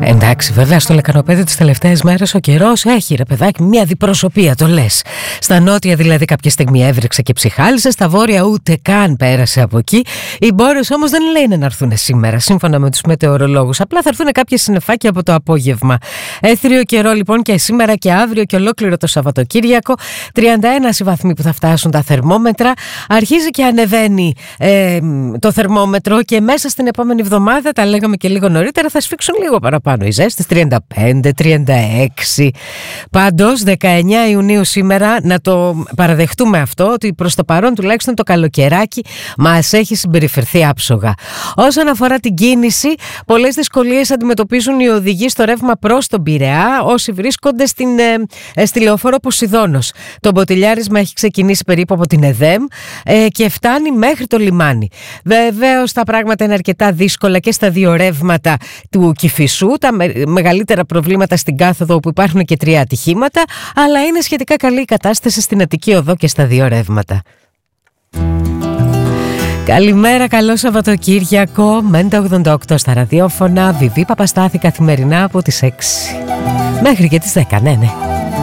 Εντάξει, βέβαια στο Λεκανοπέδιο τις τελευταίες μέρες ο καιρός έχει, ρε παιδάκι, μια αντιπροσωπεία, το λες. Στα νότια δηλαδή κάποια στιγμή έβρεξε και ψυχάλισε, στα βόρεια ούτε καν πέρασε από εκεί. Οι μπόρες όμως δεν λένε να έρθουν σήμερα, σύμφωνα με τους μετεωρολόγους. Απλά θα έρθουν κάποια συννεφάκια από το απόγευμα. Έθριο καιρό λοιπόν και σήμερα και αύριο και ολόκληρο το Σαββατοκύριακο. 31 οι βαθμοί που θα φτάσουν τα θερμόμετρα. Αρχίζει και ανεβαίνει το θερμόμετρο και μέσα στην επόμενη εβδομάδα, τα λέγαμε και λίγο νωρίτερα, θα σφίξουν λίγο παραπάνω οι ζέστες, 35-36. Πάντως 19 Ιουνίου σήμερα, να το παραδεχτούμε αυτό, ότι προς το παρόν τουλάχιστον το καλοκαιράκι μας έχει συμπεριφερθεί άψογα. Όσον αφορά την κίνηση, πολλές δυσκολίες αντιμετωπίζουν οι οδηγοί στο ρεύμα προς τον Πειραιά, όσοι βρίσκονται στη λεωφόρο Ποσειδώνος. Το μποτιλιάρισμα έχει ξεκινήσει περίπου από την ΕΔΕΜ και φτάνει μέχρι το λιμάνι. Βεβαίως τα πράγματα είναι αρκετά δύσκολα και στα δύο ρεύματα του Κηφισού. Τα μεγαλύτερα προβλήματα στην κάθοδο, όπου υπάρχουν και 3 ατυχήματα, αλλά είναι σχετικά καλή η κατάσταση στην Αττική Οδό και στα δύο ρεύματα. Καλημέρα, καλό Σαββατοκύριακο. Μέντα 88 στα ραδιόφωνα. Βιβί Παπαστάθη καθημερινά από τις 6 μέχρι και τις 10, ναι.